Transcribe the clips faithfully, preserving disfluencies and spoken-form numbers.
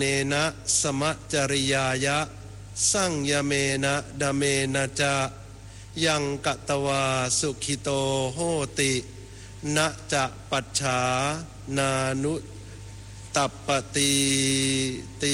เนนะสมจริยายะสังยเมนะดเมนะจะยังกตวาสุขิโตโหตินะจะปัจฉานานุตัปปติติ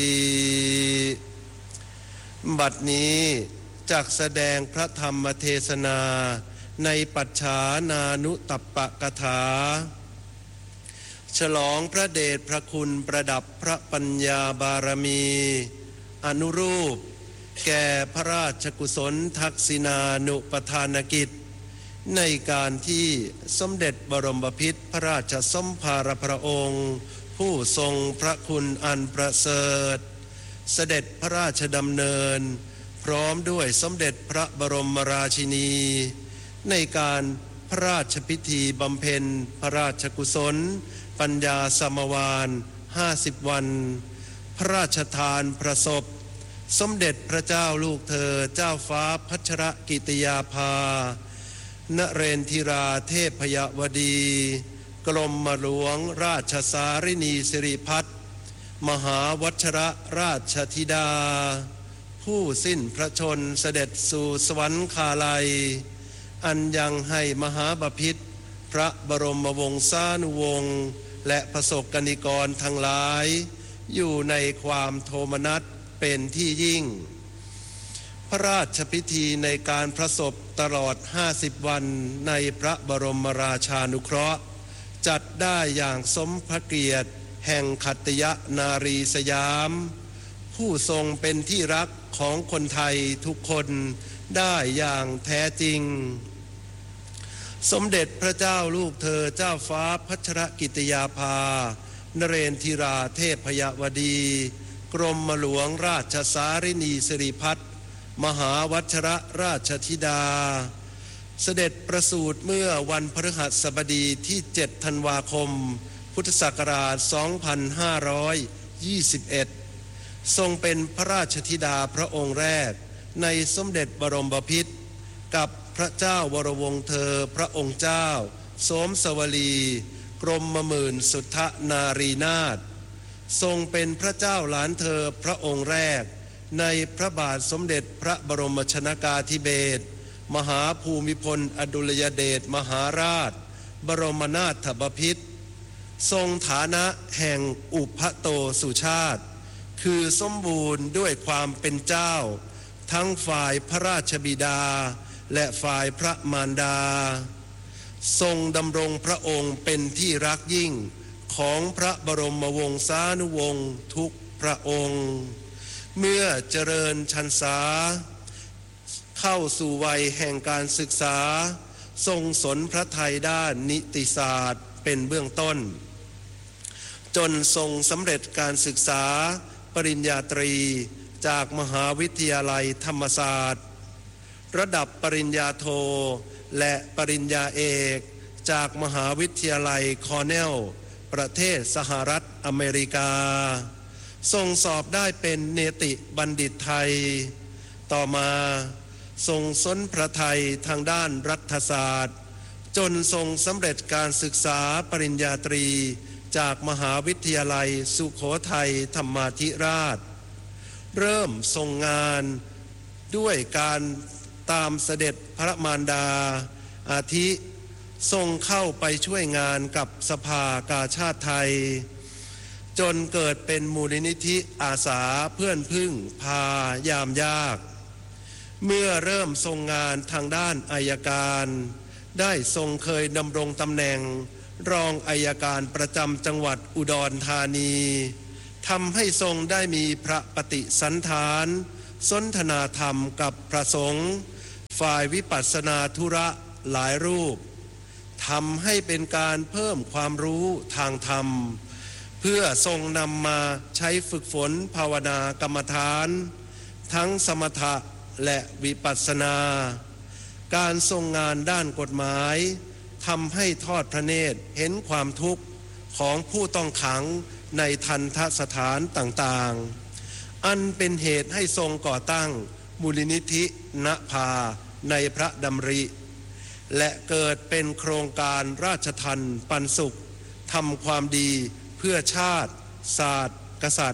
บัดนี้จักแสดงพระธรรมเทศนาในปัจฉานานุตัปปกถาฉลองพระเดชพระคุณประดับพระปัญญาบารมีอนุรูปแก่พระราชกุศลทักษิณานุปทานกิจในการที่สมเด็จบรมพิตรพระราชสมภารพระองค์ผู้ทรงพระคุณอันประเสริฐเสด็จพระราชดำเนินพร้อมด้วยสมเด็จพระบรมราชินีในการพระราชพิธีบำเพ็ญพระราชกุศลปัญญาสมวานห้าสิบวันพระราชทานประสบสมเด็จพระเจ้าลูกเธอเจ้าฟ้าพัชรกิติยาภานเรนทิราเทพยวดีกรมหลวงราชสารินีสิริพัฒน์มหาวัชรราชธิดาผู้สิ้นพระชนเสด็จสู่สวรรคาลัยอันยังให้มหาบพิตรพระบรมวงศานุวงศ์และประสบกนิกรทั้งหลายอยู่ในความโทมนัสเป็นที่ยิ่งพระราชพิธีในการประสบตลอดห้าสิบวันในพระบรมราชานุเคราะห์จัดได้อย่างสมพระเกียรติแห่งขัตติยนารีสยามผู้ทรงเป็นที่รักของคนไทยทุกคนได้อย่างแท้จริงสมเด็จพระเจ้าลูกเธอเจ้าฟ้าพัชรกิติยาภานเรนทิราเทพยวดีกรมหลวงราชสารินีสิริพัฒน์มหาวัชรราชธิดาเสด็จประสูติเมื่อวันพฤหัสบดีที่เจ็ดธันวาคมพุทธศักราชสองพันห้าร้อยยี่สิบเอ็ดทรงเป็นพระราชธิดาพระองค์แรกในสมเด็จบรมพิตรกับพระเจ้าวรวงศ์เธอพระองค์เจ้าโสมสวลีกรมหมื่นสุทธนารีนาถทรงเป็นพระเจ้าหลานเธอพระองค์แรกในพระบาทสมเด็จพระบรมชนกาธิเบศรมหาภูมิพลอดุลยเดชมหาราชบรมนาถบพิตรทรงฐานะแห่งอุปโตสุชาติคือสมบูรณ์ด้วยความเป็นเจ้าทั้งฝ่ายพระราชบิดาและฝ่ายพระมารดาทรงดำรงพระองค์เป็นที่รักยิ่งของพระบรมวงศานุวงศ์ทุกพระองค์เมื่อเจริญชันษาเข้าสู่วัยแห่งการศึกษาทรงสนพระทัยด้านนิติศาสตร์เป็นเบื้องต้นจนทรงสำเร็จการศึกษาปริญญาตรีจากมหาวิทยาลัยธรรมศาสตร์ระดับปริญญาโทและปริญญาเอกจากมหาวิทยาลัยคอร์เนลประเทศสหรัฐอเมริกาทรงสอบได้เป็นเนติบัณฑิตไทยต่อมาทรงสนพระทัยทางด้านรัฐศาสตร์จนทรงสำเร็จการศึกษาปริญญาตรีจากมหาวิทยาลัยสุโขทัยธรรมาธิราชเริ่มทรงงานด้วยการตามเสด็จพระมารดาอาทิทรงเข้าไปช่วยงานกับสภากาชาติไทยจนเกิดเป็นมูลนิธิอาสาเพื่อนพึ่งพายามยากเมื่อเริ่มทรงงานทางด้านอัยการได้ทรงเคยดำรงตำแหน่งรองอัยการประจำจังหวัดอุดรธานีทำให้ทรงได้มีพระปฏิสันถานสนทนาธรรมกับพระสงฆ์ฝ่ายวิปัสสนาธุระหลายรูปทำให้เป็นการเพิ่มความรู้ทางธรรมเพื่อทรงนำมาใช้ฝึกฝนภาวนากรรมฐานทั้งสมถะและวิปัสสนาการทรงงานด้านกฎหมายทำให้ทอดพระเนตรเห็นความทุกข์ของผู้ต้องขังในทัณฑสถานต่างๆอันเป็นเหตุให้ทรงก่อตั้งมูลนิธิณภาในพระดำริและเกิดเป็นโครงการราชทัณฑ์ปันสุขทำความดีเพื่อชาติศาสตร์กษัตริย์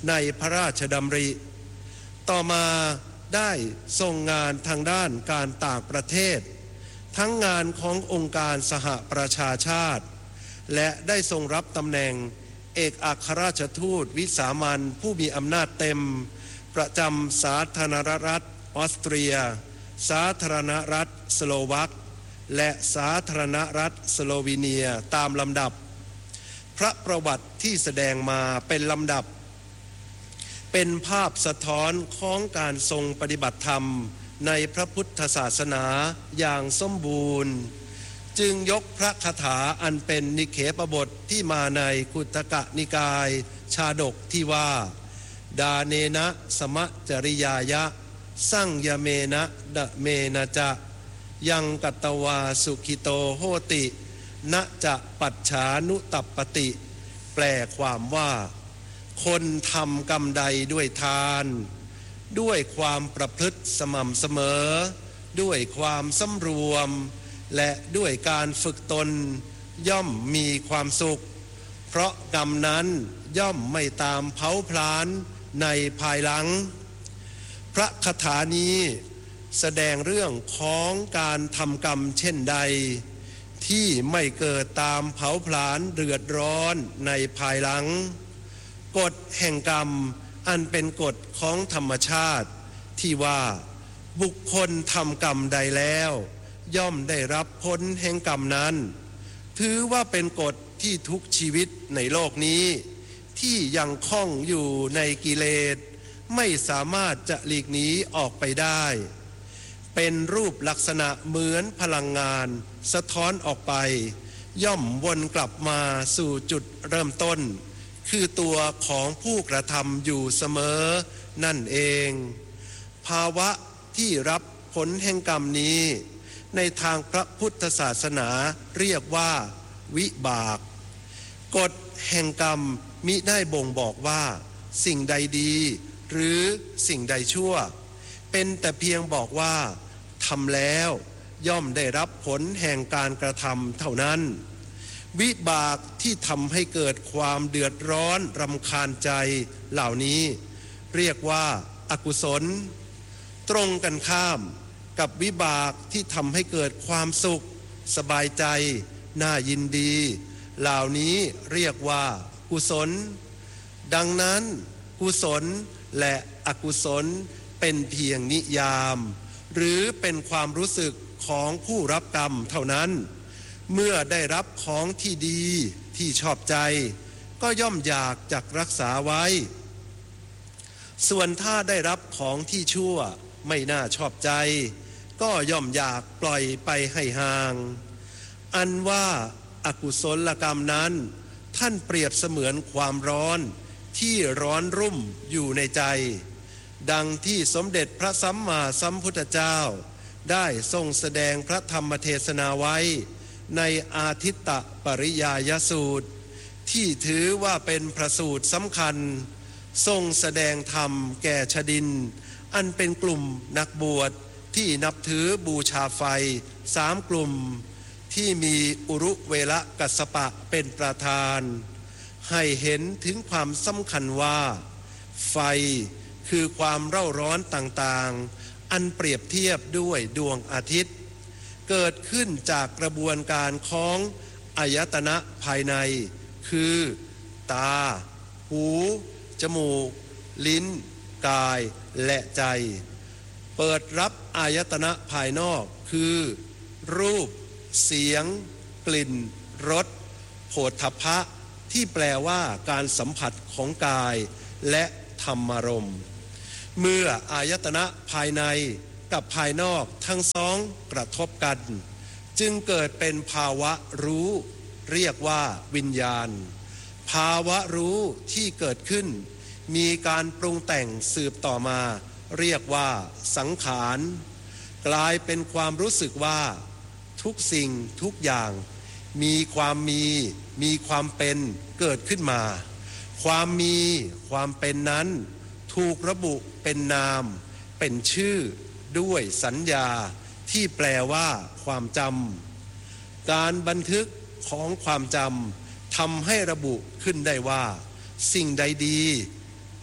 ในพระราชดำริต่อมาได้ทรงงานทางด้านการต่างประเทศทั้งงานขององค์การสหประชาชาติและได้ทรงรับตำแหน่งเอกอัครราชทูตวิสามัญผู้มีอำนาจเต็มประจำสาธารณรัฐออสเตรียสาธารณรัฐสโลวักและสาธารณรัฐสโลวีเนียตามลำดับพระประวัติที่แสดงมาเป็นลำดับเป็นภาพสะท้อนของการทรงปฏิบัติธรรมในพระพุทธศาสนาอย่างสมบูรณ์จึงยกพระคาถาอันเป็นนิเขปบทที่มาในคุตกนิกายชาดกที่ว่าดาเนนะสมะจริยายะสั่งยเมนะดะเมนะจะยังกัตตวาสุขิโตโหตินะจะปัจฉานุตัปปติแปลความว่าคนทำกรรมใดด้วยทานด้วยความประพฤติสม่ำเสมอด้วยความสำรวมและด้วยการฝึกตนย่อมมีความสุขเพราะกรรมนั้นย่อมไม่ตามเผาผลาญในภายหลังพระคาถานี้แสดงเรื่องของการทำกรรมเช่นใดที่ไม่เกิดตามเผาผลาญเดือดร้อนในภายหลังกฎแห่งกรรมอันเป็นกฎของธรรมชาติที่ว่าบุคคลทำกรรมใดแล้วย่อมได้รับผลแห่งกรรมนั้นถือว่าเป็นกฎที่ทุกชีวิตในโลกนี้ที่ยังคล้องอยู่ในกิเลสไม่สามารถจะหลีกหนีออกไปได้เป็นรูปลักษณะเหมือนพลังงานสะท้อนออกไปย่อมวนกลับมาสู่จุดเริ่มต้นคือตัวของผู้กระทำอยู่เสมอนั่นเองภาวะที่รับผลแห่งกรรมนี้ในทางพระพุทธศาสนาเรียกว่าวิบากกฎแห่งกรรมมิได้บ่งบอกว่าสิ่งใดดีหรือสิ่งใดชั่วเป็นแต่เพียงบอกว่าทำแล้วย่อมได้รับผลแห่งการกระทำเท่านั้นวิบากที่ทำให้เกิดความเดือดร้อนรำคาญใจเหล่านี้เรียกว่าอกุศลตรงกันข้ามกับวิบากที่ทำให้เกิดความสุขสบายใจน่ายินดีเหล่านี้เรียกว่ากุศลดังนั้นกุศลและอกุศลเป็นเพียงนิยามหรือเป็นความรู้สึกของผู้รับกรรมเท่านั้นเมื่อได้รับของที่ดีที่ชอบใจก็ย่อมอยากจักรักษาไว้ส่วนถ้าได้รับของที่ชั่วไม่น่าชอบใจก็ย่อมอยากปล่อยไปให้ห่างอันว่าอกุศลกรรมนั้นท่านเปรียบเสมือนความร้อนที่ร้อนรุ่มอยู่ในใจดังที่สมเด็จพระสัมมาสัมพุทธเจ้าได้ทรงแสดงพระธรรมเทศนาไว้ในอาทิตตปริยายสูตรที่ถือว่าเป็นพระสูตรสำคัญทรงแสดงธรรมแก่ชดินอันเป็นกลุ่มนักบวชที่นับถือบูชาไฟสามกลุ่มที่มีอุรุเวละกัสสปะเป็นประธานให้เห็นถึงความสำคัญว่าไฟคือความเร่าร้อนต่างๆอันเปรียบเทียบด้วยดวงอาทิตย์เกิดขึ้นจากกระบวนการของอายตนะภายในคือตาหูจมูกลิ้นกายและใจเปิดรับอายตนะภายนอกคือรูปเสียงกลิ่นรสโผฏฐัพพะที่แปลว่าการสัมผัสของกายและธรรมารมณ์เมื่ออายตนะภายในกับภายนอกทั้งสองกระทบกันจึงเกิดเป็นภาวะรู้เรียกว่าวิญญาณภาวะรู้ที่เกิดขึ้นมีการปรุงแต่งสืบต่อมาเรียกว่าสังขารกลายเป็นความรู้สึกว่าทุกสิ่งทุกอย่างมีความมีมีความเป็นเกิดขึ้นมาความมีความเป็นนั้นถูกระบุเป็นนามเป็นชื่อด้วยสัญญาที่แปลว่าความจำการบันทึกของความจำทำให้ระบุขึ้นได้ว่าสิ่งใดดี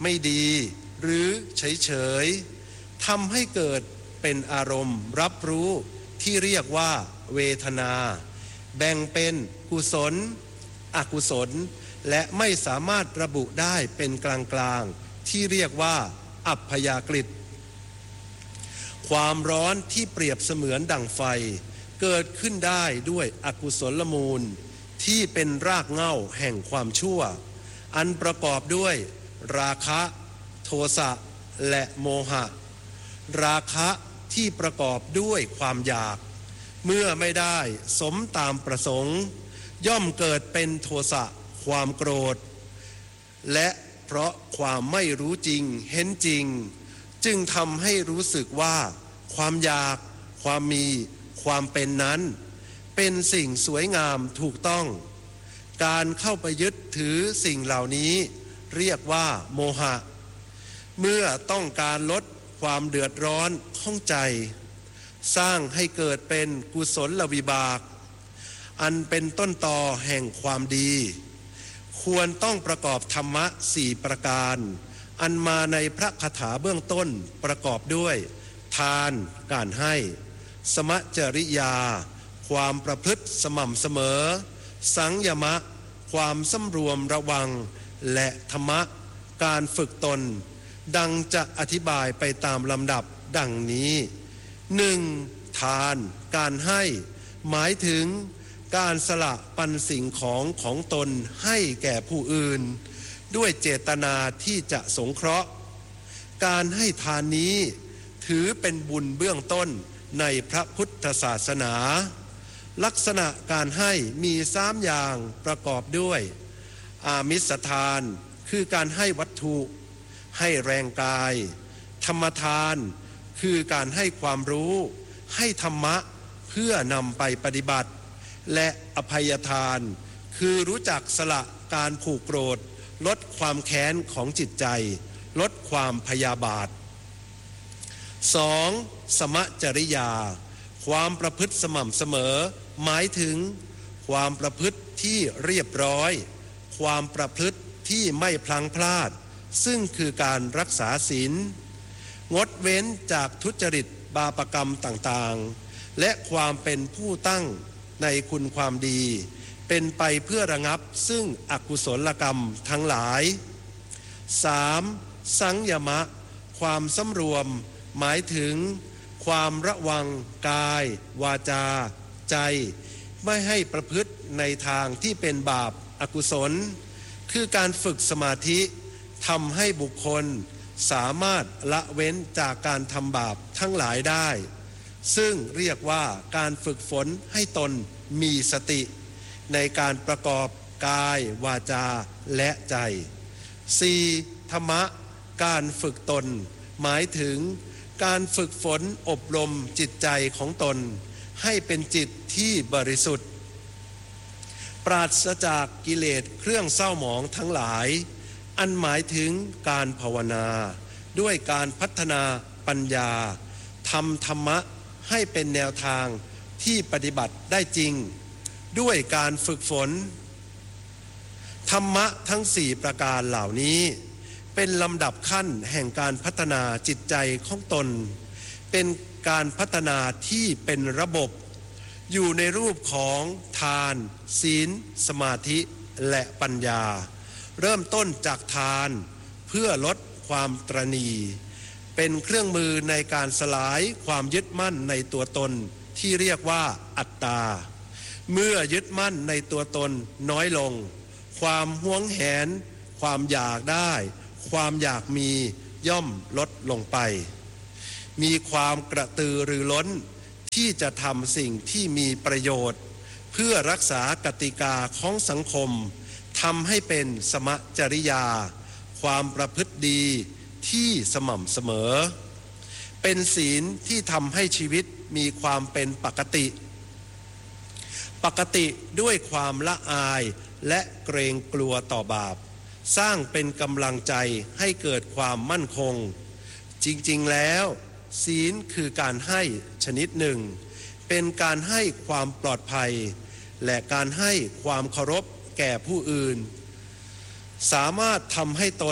ไม่ดีหรือเฉยๆทำให้เกิดเป็นอารมณ์รับรู้ที่เรียกว่าเวทนาแบ่งเป็นกุศลอกุศลและไม่สามารถระบุได้เป็นกลางๆที่เรียกว่าอัพยากฤิตความร้อนที่เปรียบเสมือนดั่งไฟเกิดขึ้นได้ด้วยอกุศลมูลที่เป็นรากเหง้าแห่งความชั่วอันประกอบด้วยราคะโทสะและโมหะราคะที่ประกอบด้วยความอยากเมื่อไม่ได้สมตามประสงค์ย่อมเกิดเป็นโทสะความโกรธและเพราะความไม่รู้จริงเห็นจริงจึงทำให้รู้สึกว่าความอยากความมีความเป็นนั้นเป็นสิ่งสวยงามถูกต้องการเข้าไปยึดถือสิ่งเหล่านี้เรียกว่าโมหะเมื่อต้องการลดความเดือดร้อนของใจสร้างให้เกิดเป็นกุศลวิบากอันเป็นต้นตอแห่งความดีควรต้องประกอบธรรมะสี่ประการอันมาในพระคาถาเบื้องต้นประกอบด้วยทานการให้สมจริยาความประพฤติสม่ำเสมอสังยมะความสำรวมระวังและธรรมะการฝึกตนดังจะอธิบายไปตามลำดับดังนี้หนึ่งทานการให้หมายถึงการสละปันสิ่งของของตนให้แก่ผู้อื่นด้วยเจตนาที่จะสงเคราะห์การให้ทานนี้ถือเป็นบุญเบื้องต้นในพระพุทธศาสนาลักษณะการให้มีสามอย่างประกอบด้วยอามิสทานคือการให้วัตถุให้แรงกายธรรมทานคือการให้ความรู้ให้ธรรมะเพื่อนำไปปฏิบัติและอภัยทานคือรู้จักสละการผูกโกรธลดความแค้นของจิตใจลดความพยาบาท สอง. สมจริยาความประพฤติสม่ำเสมอหมายถึงความประพฤติที่เรียบร้อยความประพฤติที่ไม่พลั้งพลาดซึ่งคือการรักษาศีลงดเว้นจากทุจริตบาปกรรมต่างๆและความเป็นผู้ตั้งในคุณความดีเป็นไปเพื่อระงับซึ่งอกุศลกรรมทั้งหลาย สาม. สังยมะความสำรวมหมายถึงความระวังกายวาจาใจไม่ให้ประพฤติในทางที่เป็นบาปอกุศลคือการฝึกสมาธิทำให้บุคคลสามารถละเว้นจากการทำบาปทั้งหลายได้ซึ่งเรียกว่าการฝึกฝนให้ตนมีสติในการประกอบกายวาจาและใจ สี่. ธรรมะการฝึกตนหมายถึงการฝึกฝนอบรมจิตใจของตนให้เป็นจิตที่บริสุทธิ์ปราศจากกิเลสเครื่องเศร้าหมองทั้งหลายอันหมายถึงการภาวนาด้วยการพัฒนาปัญญาทำธรรมะให้เป็นแนวทางที่ปฏิบัติได้จริงด้วยการฝึกฝนธรรมะทั้งสี่ประการเหล่านี้เป็นลำดับขั้นแห่งการพัฒนาจิตใจของตนเป็นการพัฒนาที่เป็นระบบอยู่ในรูปของทานศีลสมาธิและปัญญาเริ่มต้นจากทานเพื่อลดความตระหนี่เป็นเครื่องมือในการสลายความยึดมั่นในตัวตนที่เรียกว่าอัตตาเมื่อยึดมั่นในตัวตนน้อยลงความหวงแหนความอยากได้ความอยากมีย่อมลดลงไปมีความกระตือรือร้นที่จะทำสิ่งที่มีประโยชน์เพื่อรักษากติกาของสังคมทำให้เป็นสมจริยาความประพฤติดีที่สม่ำเสมอเป็นศีลที่ทำให้ชีวิตมีความเป็นปกติปกติด้วยความละอายและเกรงกลัวต่อบาปสร้างเป็นกำลังใจให้เกิดความมั่นคงจริงๆแล้วศีลคือการให้ชนิดหนึ่งเป็นการให้ความปลอดภัยและการให้ความเคารพแก่ผู้อื่นสามารถทำให้ตน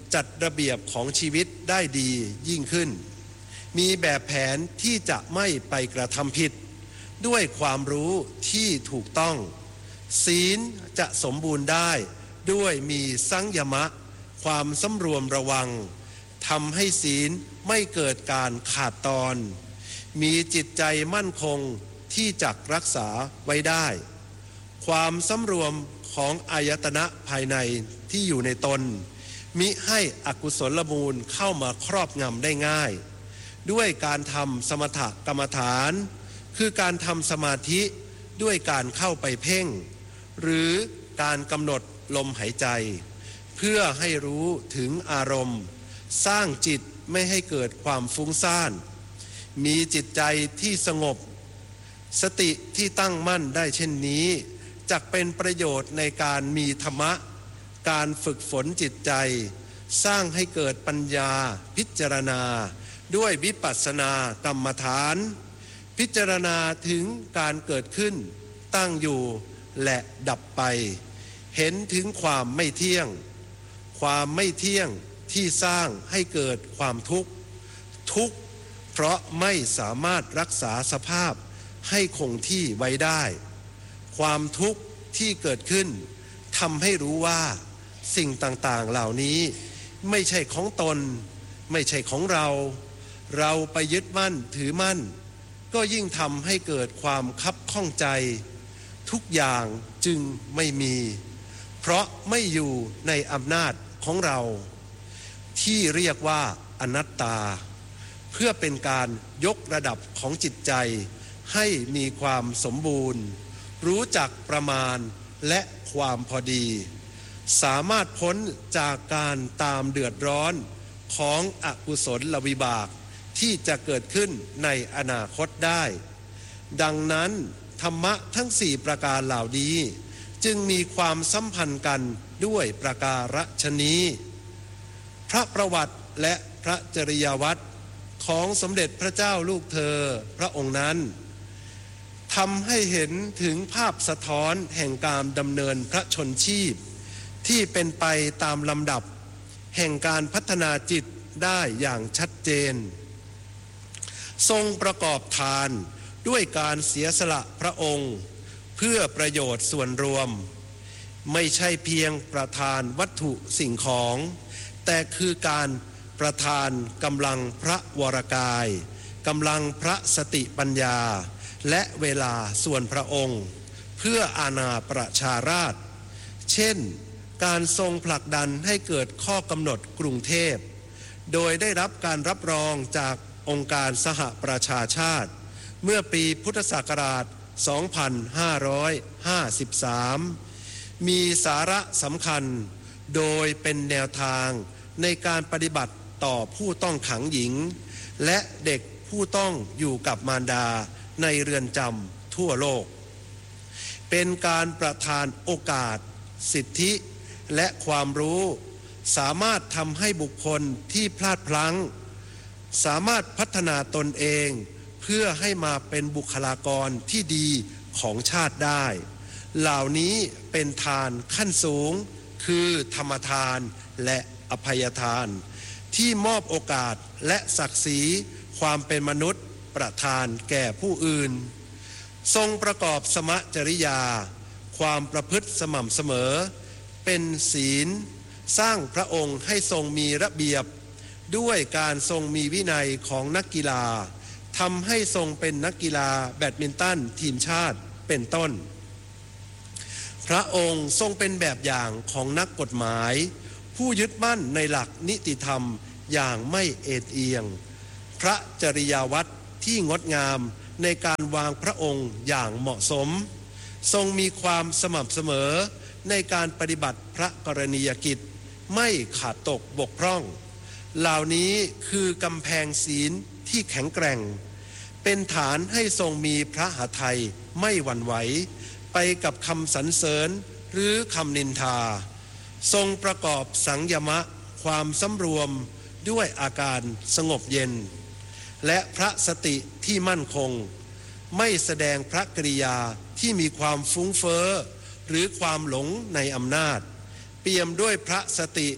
จัดระเบียบของชีวิตได้ดียิ่งขึ้นมีแบบแผนที่จะไม่ไปกระทำผิดด้วยความรู้ที่ถูกต้องศีลจะสมบูรณ์ได้ด้วยมีสังยมะความสำรวมระวังทำให้ศีลไม่เกิดการขาดตอนมีจิตใจมั่นคงที่จะรักษาไว้ได้ความสำรวมของอายตนะภายในที่อยู่ในตนมิให้อกุศลมูลเข้ามาครอบงำได้ง่ายด้วยการทำสมถกรรมฐานคือการทำสมาธิด้วยการเข้าไปเพ่งหรือการกำหนดลมหายใจเพื่อให้รู้ถึงอารมณ์สร้างจิตไม่ให้เกิดความฟุ้งซ่านมีจิตใจที่สงบสติที่ตั้งมั่นได้เช่นนี้จักเป็นประโยชน์ในการมีธรรมะการฝึกฝนจิตใจสร้างให้เกิดปัญญาพิจารณาด้วยวิปัสสนากรรมฐานพิจารณาถึงการเกิดขึ้นตั้งอยู่และดับไปเห็นถึงความไม่เที่ยงความไม่เที่ยงที่สร้างให้เกิดความทุกข์ทุกข์เพราะไม่สามารถรักษาสภาพให้คงที่ไว้ได้ความทุกข์ที่เกิดขึ้นทำให้รู้ว่าสิ่งต่างๆเหล่านี้ไม่ใช่ของตนไม่ใช่ของเราเราไปยึดมั่นถือมั่นก็ยิ่งทำให้เกิดความคับข้องใจทุกอย่างจึงไม่มีเพราะไม่อยู่ในอำนาจของเราที่เรียกว่าอนัตตาเพื่อเป็นการยกระดับของจิตใจให้มีความสมบูรณ์รู้จักประมาณและความพอดีสามารถพ้นจากการตามเดือดร้อนของอกุศลวิบากที่จะเกิดขึ้นในอนาคตได้ดังนั้นธรรมะทั้งสี่ประการเหล่านี้จึงมีความสัมพันธ์กันด้วยประการฉะนี้พระประวัติและพระจริยวัตรของสมเด็จพระเจ้าลูกเธอพระองค์นั้นทำให้เห็นถึงภาพสะท้อนแห่งการดำเนินพระชนชีพที่เป็นไปตามลำดับแห่งการพัฒนาจิตได้อย่างชัดเจนทรงประกอบทานด้วยการเสียสละพระองค์เพื่อประโยชน์ส่วนรวมไม่ใช่เพียงประทานวัตถุสิ่งของแต่คือการประทานกำลังพระวรกายกำลังพระสติปัญญาและเวลาส่วนพระองค์เพื่ออาณาประชาราษฎร์เช่นการทรงผลักดันให้เกิดข้อกำหนดกรุงเทพโดยได้รับการรับรองจากองค์การสหประชาชาติเมื่อปีพุทธศักราช สองพันห้าร้อยห้าสิบสาม มีสาระสำคัญโดยเป็นแนวทางในการปฏิบัติต่อผู้ต้องขังหญิงและเด็กผู้ต้องอยู่กับมารดาในเรือนจำทั่วโลกเป็นการประทานโอกาสสิทธิและความรู้สามารถทำให้บุคคลที่พลาดพลั้งสามารถพัฒนาตนเองเพื่อให้มาเป็นบุคลากรที่ดีของชาติได้เหล่านี้เป็นทานขั้นสูงคือธรรมทานและอภัยทานที่มอบโอกาสและศักดิ์ศรีความเป็นมนุษย์ประทานแก่ผู้อื่นทรงประกอบสมจริยาความประพฤติสม่ำเสมอเป็นศีลสร้างพระองค์ให้ทรงมีระเบียบด้วยการทรงมีวินัยของนักกีฬาทำให้ทรงเป็นนักกีฬาแบดมินตันทีมชาติเป็นต้นพระองค์ทรงเป็นแบบอย่างของนักกฎหมายผู้ยึดมั่นในหลักนิติธรรมอย่างไม่เอ็นเอียงพระจริยวัตรที่งดงามในการวางพระองค์อย่างเหมาะสมทรงมีความสม่ำเสมอในการปฏิบัติพระกรณียกิจไม่ขาดตกบกพร่องเหล่านี้คือกำแพงศีลที่แข็งแกร่งเป็นฐานให้ทรงมีพระหฤทัยไม่หวั่นไหวไปกับคำสรรเสริญหรือคำนินทาทรงประกอบสังยมะความสำรวมด้วยอาการสงบเย็นและพระสติที่มั่นคงไม่แสดงพระกริยาที่มีความฟุ้งเฟ้อหรือความหลงในอำนาจเปี่ยมด้วยพระสติ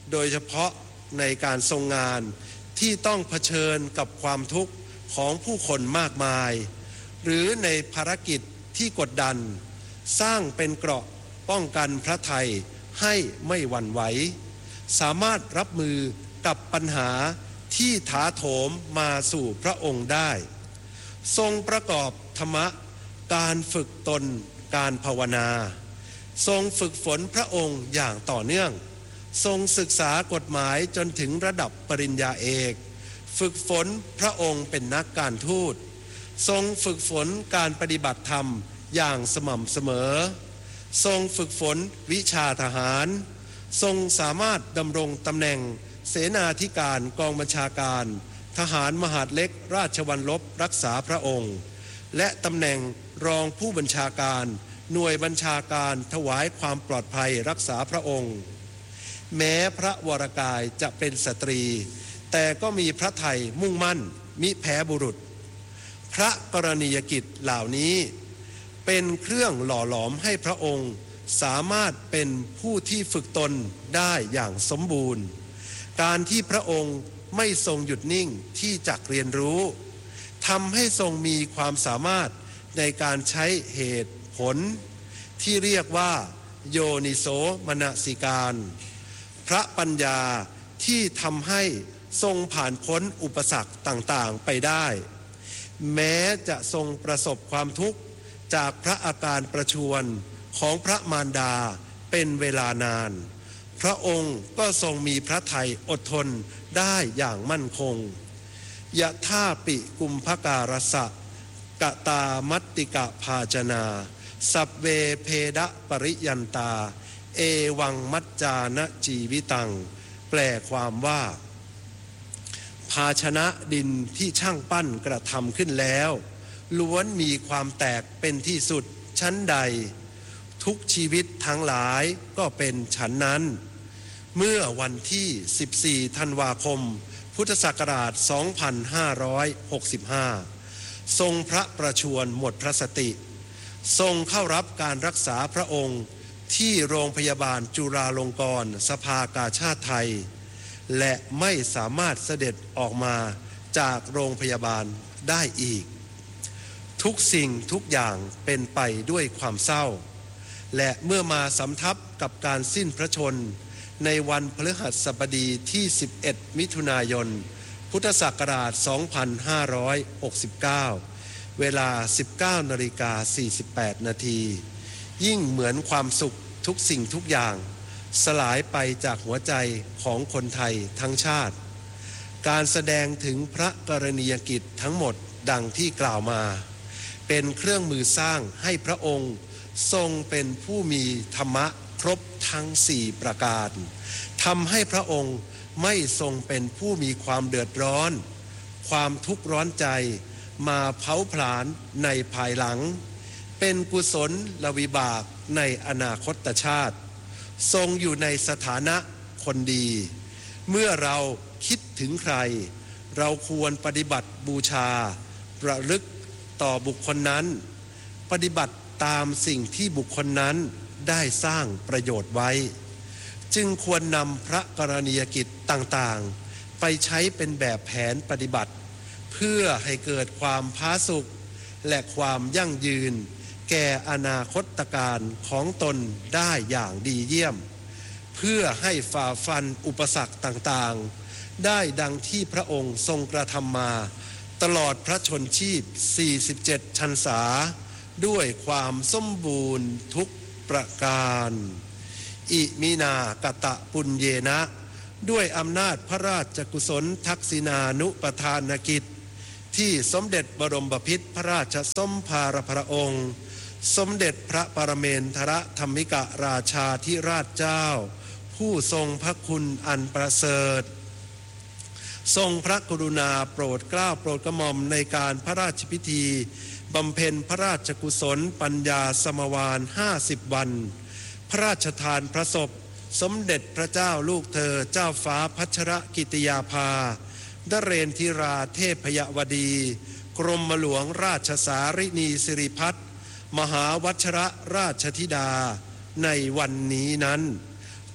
โดยเฉพาะในการทรงงานที่ต้องเผชิญกับความทุกข์ของผู้คนมากมายหรือในภารกิจที่กดดันสร้างเป็นเกราะป้องกันพระทัยให้ไม่หวั่นไหวสามารถรับมือกับปัญหาที่ถาโถมมาสู่พระองค์ได้ทรงประกอบธรรมะการฝึกตนการภาวนาทรงฝึกฝนพระองค์อย่างต่อเนื่องทรงศึกษากฎหมายจนถึงระดับปริญญาเอกฝึกฝนพระองค์เป็นนักการทูตทรงฝึกฝนการปฏิบัติธรรมอย่างสม่ำเสมอทรงฝึกฝนวิชาทหารทรงสามารถดำรงตำแหน่งเสนาธิการกองบัญชาการทหารมหาดเล็กราชวัลลบรักษาพระองค์และตำแหน่งรองผู้บัญชาการหน่วยบัญชาการถวายความปลอดภัยรักษาพระองค์แม้พระวรกายจะเป็นสตรีแต่ก็มีพระทัยมุ่งมั่นมิแพ้บุรุษพระกรณียกิจเหล่านี้เป็นเครื่องหล่อหลอมให้พระองค์สามารถเป็นผู้ที่ฝึกตนได้อย่างสมบูรณ์การที่พระองค์ไม่ทรงหยุดนิ่งที่จักเรียนรู้ทำให้ทรงมีความสามารถในการใช้เหตุผลที่เรียกว่าโยนิโสมนสิการพระปัญญาที่ทำให้ทรงผ่านพ้นอุปสรรคต่างๆไปได้แม้จะทรงประสบความทุกข์จากพระอาการประชวรของพระมารดาเป็นเวลานานพระองค์ก็ทรงมีพระทัยอดทนได้อย่างมั่นคงยะท่าปิกุมภการสะกะตามัตติกะภาจนาสัพเวเพดะปริยันตาเอวังมัจจานะจีวิตังแปลความว่าภาชนะดินที่ช่างปั้นกระทำขึ้นแล้วล้วนมีความแตกเป็นที่สุดชั้นใดทุกชีวิตทั้งหลายก็เป็นฉันนั้นเมื่อวันที่สิบสี่ธันวาคมพุทธศักราชสองพันห้าร้อยหกสิบห้าทรงพระประชวรหมดพระสติทรงเข้ารับการรักษาพระองค์ที่โรงพยาบาลจุฬาลงกรณ์สภากาชาดไทยและไม่สามารถเสด็จออกมาจากโรงพยาบาลได้อีกทุกสิ่งทุกอย่างเป็นไปด้วยความเศร้าและเมื่อมาสำทับกับการสิ้นพระชนม์ในวันพฤหัสบดีที่สิบเอ็ดมิถุนายนพุทธศักราชสองพันห้าร้อยหกสิบเก้าเวลา สิบเก้านาฬิกาสี่สิบแปดนาทียิ่งเหมือนความสุขทุกสิ่งทุกอย่างสลายไปจากหัวใจของคนไทยทั้งชาติการแสดงถึงพระกรณียกิจทั้งหมดดังที่กล่าวมาเป็นเครื่องมือสร้างให้พระองค์ทรงเป็นผู้มีธรรมะครบทั้งสี่ประการทำให้พระองค์ไม่ทรงเป็นผู้มีความเดือดร้อนความทุกข์ร้อนใจมาเผาผลาญในภายหลังเป็นกุศลและวิบากในอนาคตชาติทรงอยู่ในสถานะคนดีเมื่อเราคิดถึงใครเราควรปฏิบัติบูชาระลึกต่อบุคคลนั้นปฏิบัติตามสิ่งที่บุคคลนั้นได้สร้างประโยชน์ไว้จึงควรนำพระกรณียกิจต่างๆไปใช้เป็นแบบแผนปฏิบัติเพื่อให้เกิดความผาสุกและความยั่งยืนแก่อนาคตการของตนได้อย่างดีเยี่ยมเพื่อให้ฝ่าฟันอุปสรรคต่างๆได้ดังที่พระองค์ทรงกระทำมาตลอดพระชนชีพสี่สิบเจ็ดพรรษาด้วยความสมบูรณ์ทุกประการอิมินากตะปุญเยนะด้วยอำนาจพระราชกุศลทักษิณานุปทานกิจที่สมเด็จบรมบพิตรพระราชสมภารพระองค์สมเด็จพระปรเมนทรธรรมิกราชาธิราชเจ้าผู้ทรงพระคุณอันประเสริฐทรงพระกรุณาโปรดเกล้าโปรดกระหม่อมในการพระราชพิธีบำเพ็ญพระราชกุศลปัญญาสมวาลห้าสิบวันพระราชทานพระศพสมเด็จพระเจ้าลูกเธอเจ้าฟ้าพัชรกิติยาภานเรนทิราเทพยวดีกรมหลวงราชสารินีสิริพัฒน์มหาวัชรราชธิดาในวันนี้นั้นจ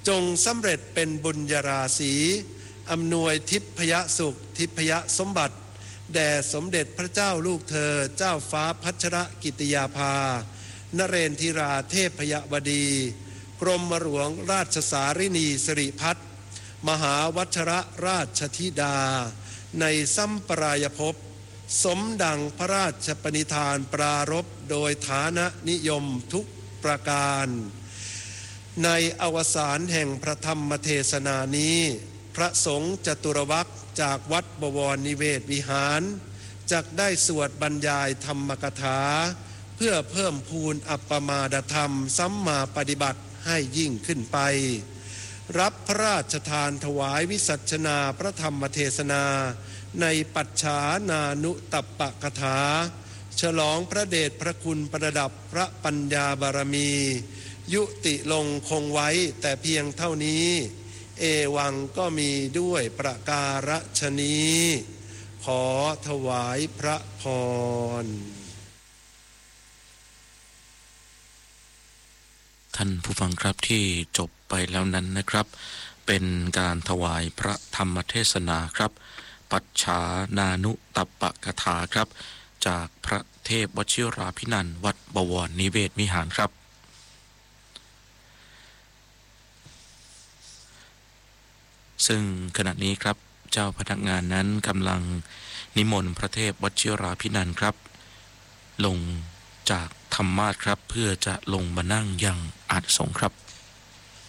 จงสำเร็จเป็นบุญญาราศีอำนวยทิพยสุขทิพยสมบัติแด่สมเด็จพระเจ้าลูกเธอเจ้าฟ้าพัชรกิติยาภานเรนทิราเทพยบดีกรมหลวงราชสารินีสิริพัฒน์มหาวัชรราชธิดาในสัมปรายภพสมดังพระราชปณิธานปรารภโดยฐานะนิยมทุกประการในอวสานแห่งพระธรรมเทศนานี้พระสงฆ์จตุรวรรคจากวัดบวรนิเวศวิหารจักได้สวดบรรยายธรรมกถาเพื่อเพิ่มพูนอัปปมาดธรรมสัมมาปฏิบัติให้ยิ่งขึ้นไปรับพระราชทานถวายวิสัชนาพระธรรมเทศนาในปัจฉานานุตัปปกถาฉลองพระเดชพระคุณประดับพระปัญญาบารมียุติลงคงไว้แต่เพียงเท่านี้เอวังก็มีด้วยประการฉนี้ขอถวายพระพรท่านผู้ฟังครับที่จบไปแล้วนั้นนะครับเป็นการถวายพระธรรมเทศนาครับปัจฉานานุตัปปกถาครับจากพระเทพวชิราภินันท์วัดบวรนิเวศวิหารครับซึ่งขณะนี้ครับเจ้าพนักงานนั้นกำลังนิมนต์พระเทพวชิราภินันท์ครับลงจากธรรมาสน์ครับเพื่อจะลงมานั่งยังอาสงฆ์ครับ